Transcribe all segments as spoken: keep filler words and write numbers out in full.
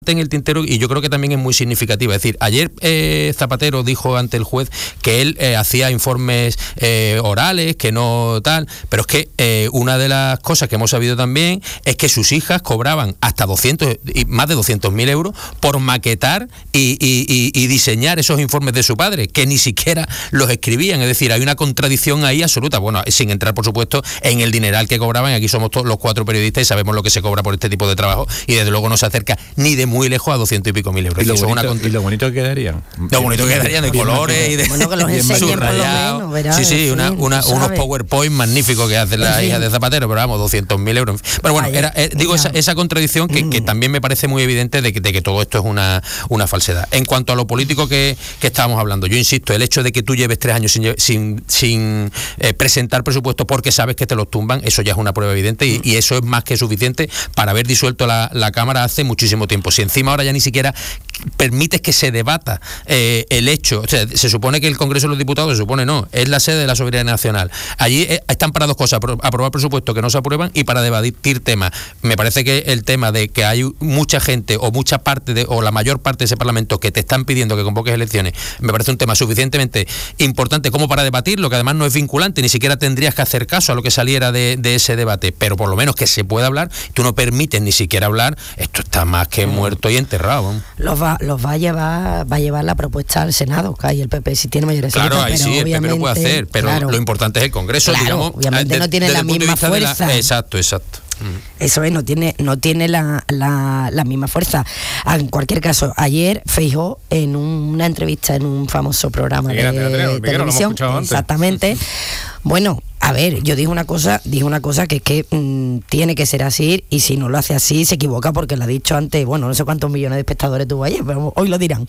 en el tintero, y yo creo que también es muy significativa. Es decir, ayer eh, Zapatero dijo ante el juez que él eh, hacía informes eh, orales, que no tal, pero es que eh, una de las cosas que hemos sabido también es que sus hijas cobraban hasta doscientos y más de doscientos mil euros por maquetar y, y, y, y diseñar esos informes de su padre, que ni siquiera los escribían. Es decir, hay una contradicción ahí absoluta, bueno, sin entrar por supuesto en el dineral que cobraban. Aquí somos todos los cuatro periodistas y sabemos lo que se cobra por este tipo de trabajo, y desde luego no se acerca ni de muy lejos a doscientos y pico mil euros. ¿Y lo, eso bonito, es una cont- y lo bonito que quedarían? Lo bonito que quedarían de colores y de bueno, que los enseñen por lo menos, verás, sí, sí, en una, fin, una, unos PowerPoint magníficos que hacen las hijas de Zapatero, pero vamos, doscientos mil euros. Pero bueno, era, eh, digo, esa, esa contradicción que, que también me parece muy evidente de que, de que todo esto es una, una falsedad. En cuanto a lo político que, que estábamos hablando, yo insisto, el hecho de que tú lleves tres años sin, sin, sin eh, presentar presupuesto porque sabes que te los tumban, eso ya es una prueba evidente, y, y eso es más que suficiente para haber disuelto la, la Cámara hace muchísimo tiempo. Si encima ahora ya ni siquiera permites que se debata eh, el hecho, o sea, se supone que el Congreso de los Diputados, se supone no, es la sede de la soberanía nacional. Allí eh, están para dos cosas, aprobar presupuestos que no se aprueban y para debatir temas. Me parece que el tema de que hay mucha gente o mucha parte de, o la mayor parte de ese Parlamento que te están pidiendo que convoques elecciones, me parece un tema suficientemente importante como para debatirlo, que además no es vinculante, ni siquiera tendrías que hacer caso a lo que saliera de, de ese debate, pero por lo menos que se pueda hablar. Tú no permites ni siquiera hablar, esto está más que muerto y enterrado. Los va, los va a llevar, va a llevar la propuesta al Senado, que ahí el P P si tiene mayoría. Claro, ahí sí, el P P lo puede hacer, pero claro, lo importante es el Congreso, claro, digamos. Obviamente de, no tiene la misma fuerza. La, exacto, exacto. Eso es, no tiene, no tiene la, la, la misma fuerza. En cualquier caso, ayer Feijóo, en una entrevista en un famoso programa de Miguel, televisión, exactamente, bueno, a ver, yo dije una cosa, dije una cosa que es que mmm, tiene que ser así, y si no lo hace así se equivoca, porque lo ha dicho antes, bueno, no sé cuántos millones de espectadores tuvo ayer, pero hoy lo dirán,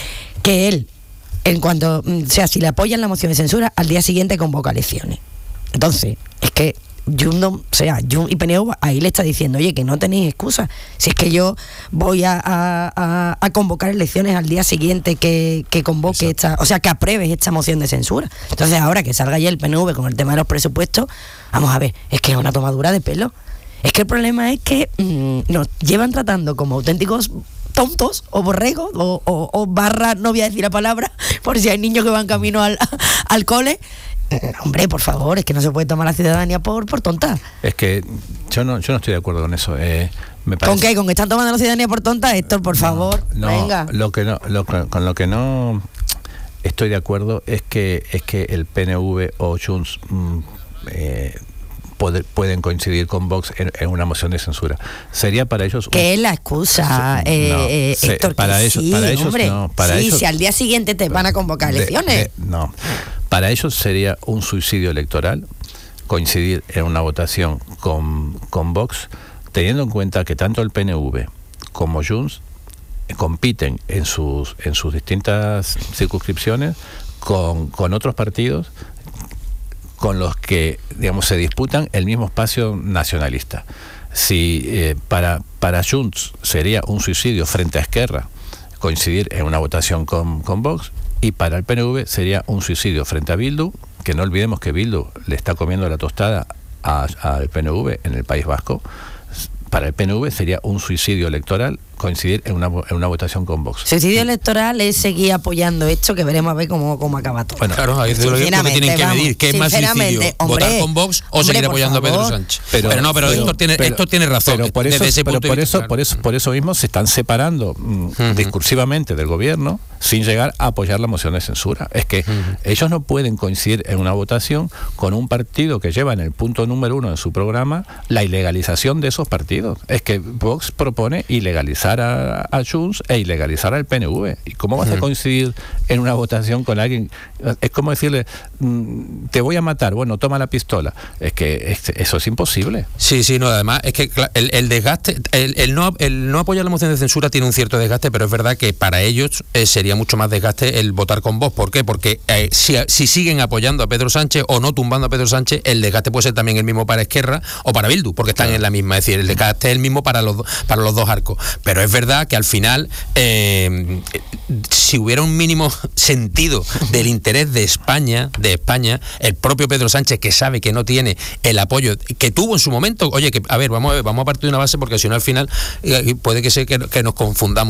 que él, en cuanto, o sea, si le apoyan la moción de censura, al día siguiente convoca elecciones. Entonces, es que Jun, o sea, Jun y P N V ahí le está diciendo, oye, que no tenéis excusa, si es que yo voy a, a, a convocar elecciones al día siguiente que, que convoque Exacto. esta, o sea, que apruebes esta moción de censura. Entonces ahora que salga ya el P N V con el tema de los presupuestos, vamos a ver, es que es una tomadura de pelo. Es que el problema es que mmm, nos llevan tratando como auténticos tontos o borregos o, o, o barra, no voy a decir la palabra por si hay niños que van camino al, al cole. Hombre, por favor, es que no se puede tomar la ciudadanía por, por tonta. Es que yo no, yo no estoy de acuerdo con eso. Eh, me parece... ¿Con qué? ¿Con que están tomando la ciudadanía por tonta? Héctor, por favor, no, venga. Lo que no, lo, con lo que no estoy de acuerdo es que es que el P N V o Junts mm, eh, Poder, pueden coincidir con Vox en, en una moción de censura. Sería para ellos un... ¿Qué es la excusa, eh, no, eh, se, Héctor? Para ellos, sí, para ellos hombre, no. Para sí, ellos, si al día siguiente te van a convocar de, elecciones. De, no, para ellos sería un suicidio electoral coincidir en una votación con, con Vox, teniendo en cuenta que tanto el P N V como Junts compiten en sus, en sus distintas circunscripciones con, con otros partidos con los que, digamos, se disputan el mismo espacio nacionalista. Si eh, para, para Junts sería un suicidio frente a Esquerra coincidir en una votación con, con Vox, y para el P N V sería un suicidio frente a Bildu, que no olvidemos que Bildu le está comiendo la tostada al P N V en el País Vasco. Para el P N V sería un suicidio electoral coincidir en una, en una votación con Vox. Suicidio electoral es seguir apoyando esto, que veremos a ver cómo, cómo acaba todo. Bueno, claro, ahí es lo que tienen que medir, ¿qué es más suicidio? Hombre, ¿votar con Vox o hombre, seguir apoyando a Pedro Sánchez? Pero, pero no, pero, pero Héctor tiene, pero, tiene razón. Pero por eso, ese pero punto por, de eso, vista, por, eso, por eso mismo se están separando mm, uh-huh. discursivamente del gobierno sin llegar a apoyar la moción de censura. Es que uh-huh. ellos no pueden coincidir en una votación con un partido que lleva en el punto número uno de su programa la ilegalización de esos partidos. Es que Vox propone ilegalizar a, a Junts e ilegalizar al P N V. ¿Y cómo vas uh-huh. a coincidir en una votación con alguien? Es como decirle, mm, te voy a matar, bueno, toma la pistola. Es que es, eso es imposible. Sí, sí, no, además es que el, el desgaste, el, el, no, el no apoyar la moción de censura tiene un cierto desgaste, pero es verdad que para ellos eh, sería mucho más desgaste el votar con Vox. ¿Por qué? Porque eh, si, si siguen apoyando a Pedro Sánchez o no tumbando a Pedro Sánchez, el desgaste puede ser también el mismo para Esquerra o para Bildu, porque están claro. en la misma. Es decir, el desgaste es el mismo para los, para los dos arcos. Pero pero es verdad que al final, eh, si hubiera un mínimo sentido del interés de España, de España, el propio Pedro Sánchez, que sabe que no tiene el apoyo que tuvo en su momento, oye, que a ver, vamos a ver, vamos a partir de una base, porque si no al final eh, puede que sea que, que nos confundamos